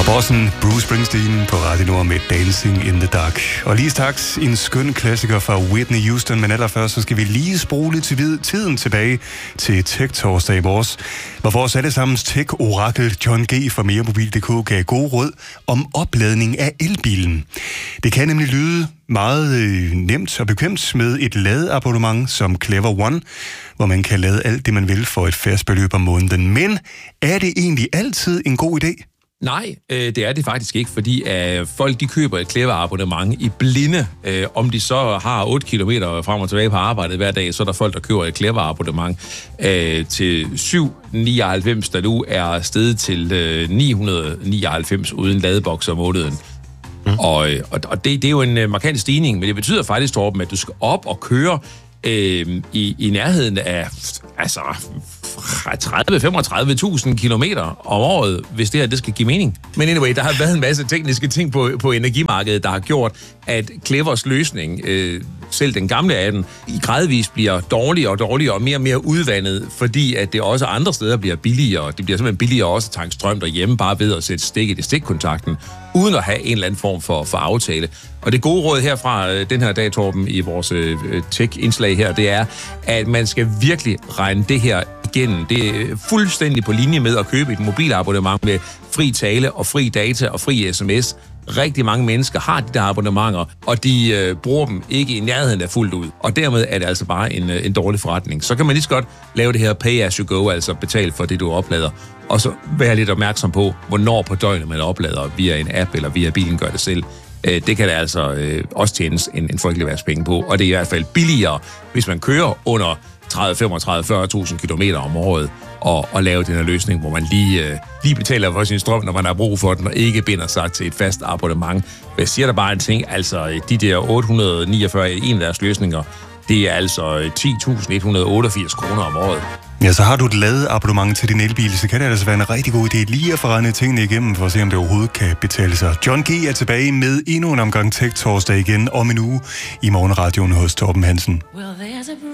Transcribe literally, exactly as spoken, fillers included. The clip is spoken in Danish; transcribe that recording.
Bossen Bruce Springsteen på Radio Nord med Dancing in the Dark. Og lige straks en skøn klassiker fra Whitney Houston, men allerførst så skal vi lige spole til tiden tilbage til Tech-torsdag i morges, hvor vores allesammens tech-orakel John G. fra meremobil punktum d k gav gode råd om opladning af elbilen. Det kan nemlig lyde meget øh, nemt og bekvemt med et ladeabonnement som Clever One, hvor man kan lade alt det, man vil for et fast beløb om måneden. Men er det egentlig altid en god idé? Nej, øh, det er det faktisk ikke, fordi øh, folk de køber et Clever abonnement i blinde. Øh, om de så har otte kilometer frem og tilbage på arbejdet hver dag, så er der folk, der køber et Clever abonnement øh, til syv nioghalvfems, der nu er steget til øh, ni hundrede nioghalvfems uden ladeboks om måneden. Mm. Og, og, og det, det er jo en øh, markant stigning, men det betyder faktisk, Torben, at du skal op og køre øh, i, i nærheden af altså tredive til femogtredive tusind kilometer om året, hvis det her det skal give mening. Men anyway, der har været en masse tekniske ting på, på energimarkedet, der har gjort, at Clevers løsning, øh, selv den gamle af den, i gradvis bliver dårligere og dårligere og mere og mere udvandet, fordi at det også andre steder bliver billigere. Det bliver simpelthen billigere også at tanke strøm derhjemme, bare ved at sætte stikket i stikkontakten, uden at have en eller anden form for, for aftale. Og det gode råd herfra øh, den her dag, Torben, i vores øh, tech-indslag her, det er, at man skal virkelig regne det her igennem. Det er fuldstændig på linje med at købe et mobilabonnement med fri tale og fri data og fri sms. Rigtig mange mennesker har de der abonnementer, og de øh, bruger dem ikke i nærheden af fuldt ud. Og dermed er det altså bare en, en dårlig forretning. Så kan man lige så godt lave det her pay as you go, altså betale for det, du oplader. Og så være lidt opmærksom på, hvornår på døgnet man oplader via en app eller via bilen gør det selv. Det kan der altså øh, også tjenes en, en frygtelig værts penge på. Og det er i hvert fald billigere, hvis man kører under tredive, femogtredive, fyrre tusind kilometer om året, og, og lave den her løsning, hvor man lige, øh, lige betaler for sin strøm, når man har brug for den, og ikke binder sig til et fast abonnement. Jeg siger der bare en ting, altså de der otte hundrede niogfyrre, en af deres løsninger, det er altså ti tusind et hundrede otteogfirs kroner om året. Ja, så har du et ladeabonnement til din elbil, så kan det altså være en rigtig god idé lige at forregne tingene igennem, for at se, om det overhovedet kan betale sig. John G. er tilbage med endnu en omgang Tech-torsdag igen om en uge i morgenradioen hos Torben Hansen.